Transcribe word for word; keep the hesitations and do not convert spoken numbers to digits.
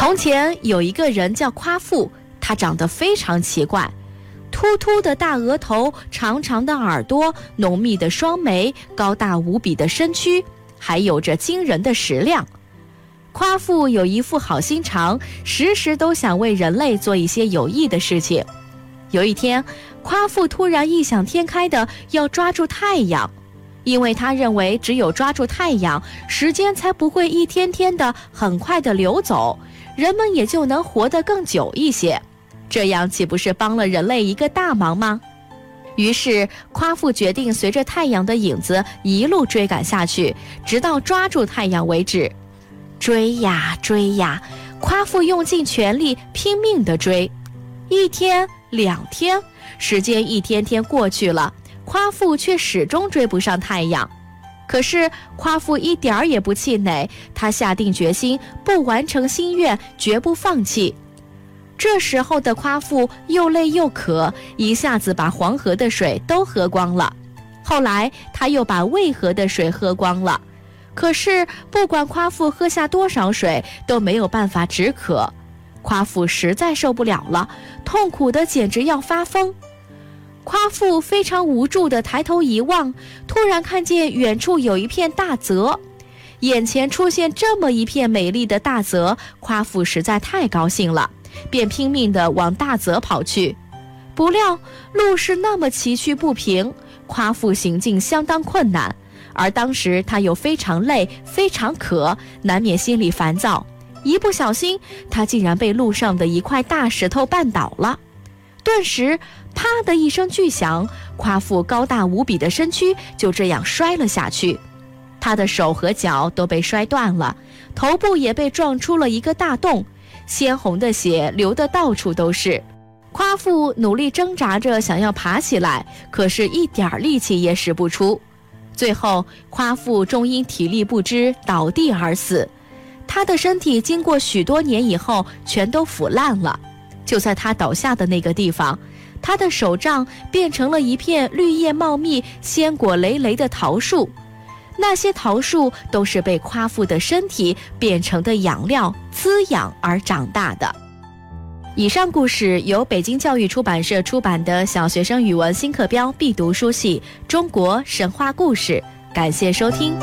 从前有一个人叫夸父，他长得非常奇怪，秃秃的大额头，长长的耳朵，浓密的双眉，高大无比的身躯，还有着惊人的食量。夸父有一副好心肠，时时都想为人类做一些有益的事情。有一天，夸父突然异想天开的要抓住太阳，因为他认为只有抓住太阳，时间才不会一天天的很快的流走，人们也就能活得更久一些，这样岂不是帮了人类一个大忙吗？于是夸父决定随着太阳的影子一路追赶下去，直到抓住太阳为止。追呀追呀，夸父用尽全力拼命地追。一天两天，时间一天天过去了，夸父却始终追不上太阳。可是夸父一点儿也不气馁，他下定决心不完成心愿，绝不放弃。这时候的夸父又累又渴，一下子把黄河的水都喝光了。后来他又把渭河的水喝光了。可是不管夸父喝下多少水，都没有办法止渴。夸父实在受不了了，痛苦的简直要发疯。夸父非常无助地抬头一望，突然看见远处有一片大泽。眼前出现这么一片美丽的大泽，夸父实在太高兴了，便拼命地往大泽跑去。不料路是那么崎岖不平，夸父行进相当困难，而当时他又非常累，非常渴，难免心里烦躁。一不小心，他竟然被路上的一块大石头绊倒了。顿时啪的一声巨响，夸父高大无比的身躯就这样摔了下去。他的手和脚都被摔断了，头部也被撞出了一个大洞，鲜红的血流得到处都是。夸父努力挣扎着想要爬起来，可是一点力气也使不出。最后夸父终因体力不支倒地而死。他的身体经过许多年以后全都腐烂了。就在他倒下的那个地方，他的手杖变成了一片绿叶茂密、鲜果累累的桃树。那些桃树都是被夸父的身体变成的养料滋养而长大的。以上故事由北京教育出版社出版的小学生语文新课标必读书系《中国神话故事》，感谢收听。